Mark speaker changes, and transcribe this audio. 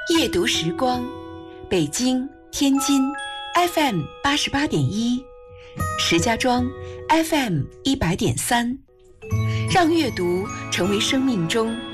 Speaker 1: 夜读时光，北京、天津 FM 88.1，石家庄 FM 100.3，让阅读成为生命中